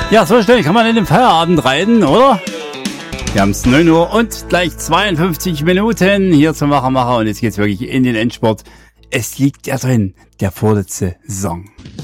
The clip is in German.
Ja, so schnell kann man in den Feierabend reiten, oder? Wir haben es 9 Uhr und gleich 52 Minuten hier zum Macher und jetzt geht's wirklich in den Endspurt. Es liegt ja drin, der vorletzte Song.